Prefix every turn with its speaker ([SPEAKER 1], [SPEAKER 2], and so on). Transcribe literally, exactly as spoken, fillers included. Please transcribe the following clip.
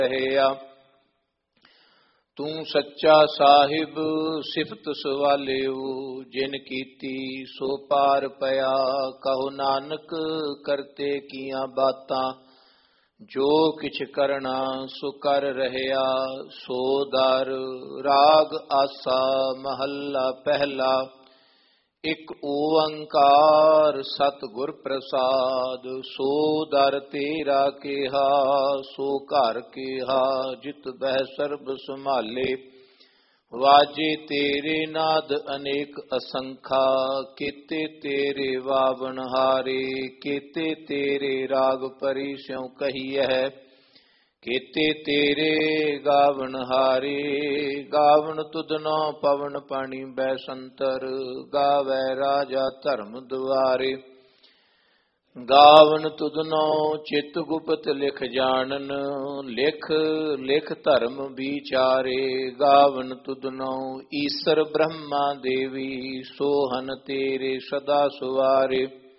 [SPEAKER 1] ਰਹਿਆ। ਤੂੰ ਸੱਚਾ ਸਾਹਿਬ ਸਿਫਤ ਸਵਾਲਿਓ, ਜਿਨ ਕੀਤੀ ਸੋ ਪਾਰ ਪਿਆ। ਕਹੋ ਨਾਨਕ ਕਰਤੇ ਕੀਆਂ ਬਾਤਾਂ, ਜੋ ਕਿਛ ਕਰਨਾ ਸੋ ਕਰ ਰਹਿਆ। ਸੋ ਦਰ ਰਾਗ ਆਸਾ ਮਹੱਲਾ ਪਹਿਲਾ। ਇਕ ਓੰਕਾਰ ਸਤਿਗੁਰ ਪ੍ਰਸਾਦ, ਸੋ ਦਰ ਤੇਰਾ ਕਿਹਾ ਸੋ ਘਰ ਕਿਹਾ। ਜਿਤ ਬਹਿ ਸਰਬ ਸੰਭਾਲੇ, ਵਾਜੇ ਤੇਰੇ ਨਾਦ ਅਨੇਕ ਅਸੰਖਾ। ਕੀਤੇ ਤੇਰੇ ਵਾਵਨ ਹਾਰੇ, ਕੀਤੇ ਤੇਰੇ ਰਾਗ ਪਰੀ ਸਿਉ ਕਹੀਐ। ਕੀਤੇ ਤੇਰੇ ਗਾਵਨ ਹਾਰੇ, ਗਾਵਨ ਤੁਧਨੋ ਪਵਨ ਪਾਣੀ ਬੈ ਸੰਤਰ। ਗਾਵੈ ਰਾਜਾ ਧਰਮ ਦੁਆਰੇ, ਗਾਵਨ ਤੁਧਨੋ ਚਿਤ ਗੁਪਤ ਲਿਖ ਜਾਣਨ। ਲਿਖ ਲਿਖ ਧਰਮ ਵਿਚਾਰੇ, ਗਾਵਨ ਤੁਧਨੋ ਈਸਰ ਬ੍ਰਹਮਾ ਦੇਵੀ। ਸੋਹਨ ਤੇਰੇ ਸਦਾ ਸੁਵਾਰੇ,